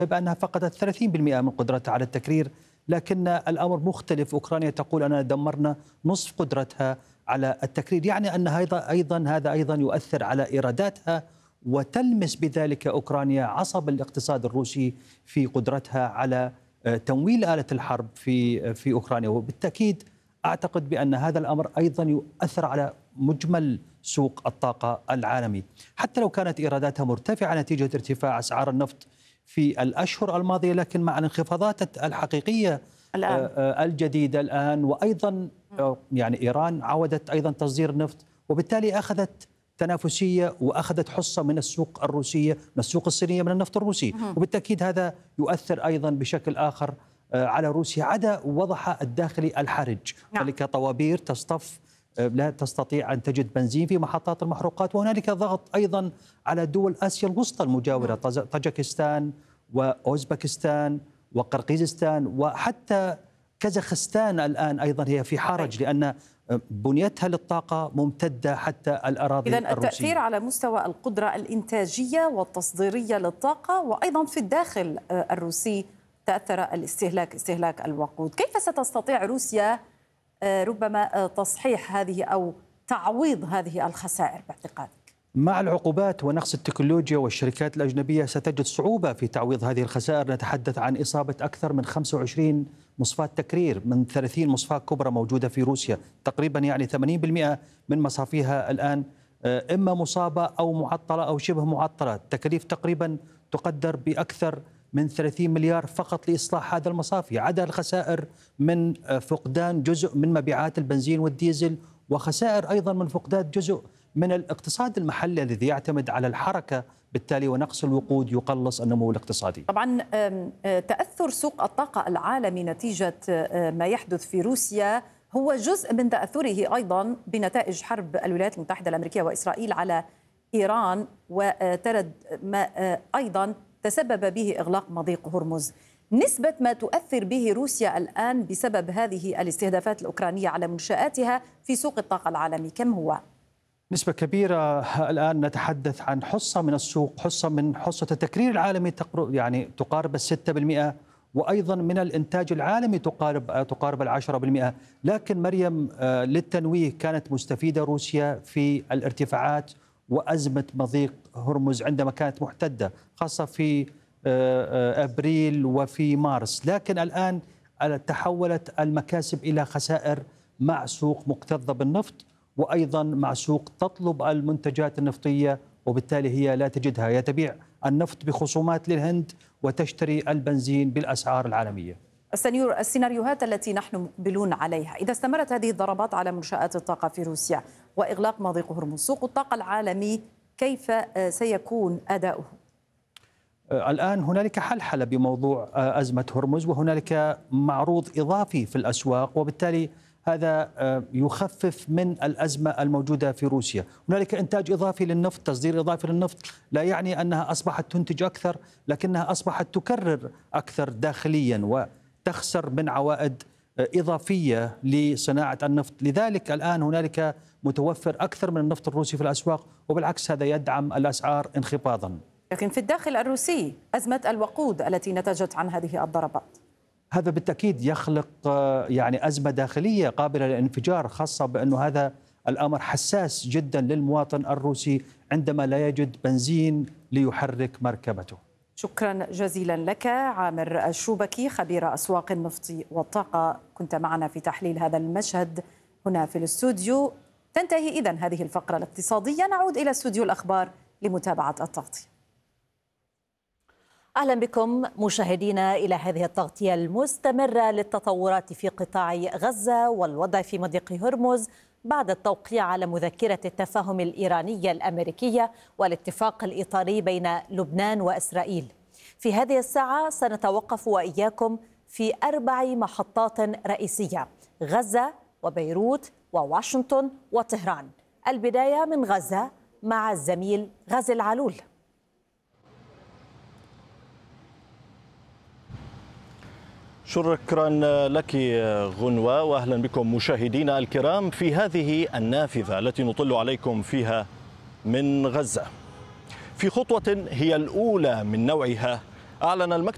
بأنها فقدت 30% من قدرتها على التكرير، لكن الأمر مختلف. أوكرانيا تقول أننا دمرنا نصف قدرتها على التكرير، يعني أن هذا أيضا يؤثر على إيراداتها، وتلمس بذلك أوكرانيا عصب الاقتصاد الروسي في قدرتها على تمويل آلة الحرب في أوكرانيا. وبالتأكيد أعتقد بأن هذا الأمر أيضا يؤثر على مجمل سوق الطاقة العالمي، حتى لو كانت إيراداتها مرتفعة نتيجة ارتفاع أسعار النفط في الأشهر الماضية، لكن مع الانخفاضات الحقيقية الجديدة الآن، وأيضا يعني إيران عودت أيضا تصدير النفط، وبالتالي أخذت تنافسية وأخذت حصة من السوق الروسية، من السوق الصينية، من النفط الروسي. وبالتأكيد هذا يؤثر أيضا بشكل آخر على روسيا، عدا وضعها الداخلي الحرج. هنالك طوابير تصطف، لا تستطيع أن تجد بنزين في محطات المحروقات، وهنالك ضغط أيضا على دول آسيا الوسطى المجاورة، طاجكستان وأوزبكستان وقرقيزستان وحتى كازاخستان الآن أيضا هي في حرج، لأن بنيتها للطاقة ممتدة حتى الأراضي إذن الروسية. التأثير على مستوى القدرة الإنتاجية والتصديرية للطاقة، وأيضا في الداخل الروسي تأثر استهلاك الوقود. كيف ستستطيع روسيا ربما تصحيح هذه أو تعويض هذه الخسائر باعتقادك؟ مع العقوبات ونقص التكنولوجيا والشركات الأجنبية ستجد صعوبة في تعويض هذه الخسائر. نتحدث عن إصابة أكثر من 25 مصفاة تكرير من 30 مصفاة كبرى موجودة في روسيا، تقريبا يعني 80% من مصافيها الآن إما مصابة أو معطلة أو شبه معطلة. التكاليف تقريبا تقدر بأكثر من 30 مليار فقط لإصلاح هذا المصافي، عدا الخسائر من فقدان جزء من مبيعات البنزين والديزل، وخسائر أيضا من فقدان جزء من الاقتصاد المحلي الذي يعتمد على الحركة، بالتالي ونقص الوقود يقلص النمو الاقتصادي. طبعا تأثر سوق الطاقة العالمي نتيجة ما يحدث في روسيا هو جزء من تأثره أيضا بنتائج حرب الولايات المتحدة الأمريكية وإسرائيل على إيران، وترد ما أيضا تسبب به إغلاق مضيق هرمز. نسبة ما تؤثر به روسيا الآن بسبب هذه الاستهدافات الأوكرانية على منشآتها في سوق الطاقة العالمي كم هو؟ نسبة كبيرة. الآن نتحدث عن حصة من السوق، حصة من حصة التكرير العالمي يعني تقارب 6%، وأيضا من الإنتاج العالمي تقارب 10%. لكن مريم، للتنويه، كانت مستفيدة روسيا في الارتفاعات وأزمة مضيق هرمز عندما كانت محتدة، خاصة في أبريل وفي مارس، لكن الآن تحولت المكاسب إلى خسائر مع سوق مكتظة بالنفط، وأيضا مع سوق تطلب المنتجات النفطية، وبالتالي هي لا تجدها. هي تبيع النفط بخصومات للهند وتشتري البنزين بالأسعار العالمية. السيناريوهات التي نحن مقبلون عليها إذا استمرت هذه الضربات على منشآت الطاقة في روسيا وإغلاق مضيق هرمز، سوق الطاقة العالمي كيف سيكون أداؤه؟ الآن هنالك حلحلة بموضوع أزمة هرمز، وهنالك معروض إضافي في الأسواق، وبالتالي هذا يخفف من الأزمة الموجودة في روسيا. هنالك إنتاج إضافي للنفط، تصدير إضافي للنفط، لا يعني أنها أصبحت تنتج أكثر، لكنها أصبحت تكرر أكثر داخليا وتخسر من عوائد إضافية لصناعة النفط. لذلك الآن هنالك متوفر أكثر من النفط الروسي في الأسواق، وبالعكس هذا يدعم الأسعار انخفاضا. لكن في الداخل الروسي أزمة الوقود التي نتجت عن هذه الضربات، هذا بالتأكيد يخلق يعني أزمة داخلية قابلة للانفجار، خاصة بأنه هذا الأمر حساس جدا للمواطن الروسي عندما لا يجد بنزين ليحرك مركبته. شكرا جزيلا لك عامر الشوبكي خبير أسواق النفط والطاقة، كنت معنا في تحليل هذا المشهد هنا في الاستوديو. تنتهي إذن هذه الفقرة الاقتصادية، نعود إلى استوديو الأخبار لمتابعة التغطية. أهلا بكم مشاهدينا إلى هذه التغطية المستمرة للتطورات في قطاع غزة والوضع في مضيق هرمز بعد التوقيع على مذكرة التفاهم الإيرانية الأمريكية والاتفاق الإطاري بين لبنان وإسرائيل. في هذه الساعة سنتوقف وإياكم في 4 محطات رئيسية: غزة وبيروت وواشنطن وطهران. البداية من غزة مع الزميل غازي العلول. شكرا لك غنوة، وأهلا بكم مشاهدينا الكرام في هذه النافذة التي نطل عليكم فيها من غزة. في خطوة هي الأولى من نوعها، أعلن المكتب